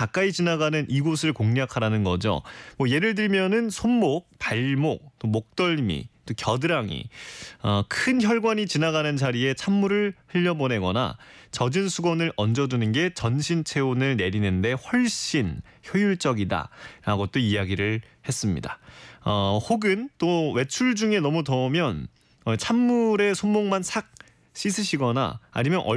가까이 지나가는 이곳을 공략하라는 거죠. 뭐 예를 들면은 손목, 발목, 또 목덜미, 또 겨드랑이, 큰 혈관이 지나가는 자리에 찬물을 흘려보내거나 젖은 수건을 얹어두는 게 전신 체온을 내리는데 훨씬 효율적이다라고 또 이야기를 했습니다. 혹은 또 외출 중에 너무 더우면 찬물에 손목만 싹 씻으시거나 아니면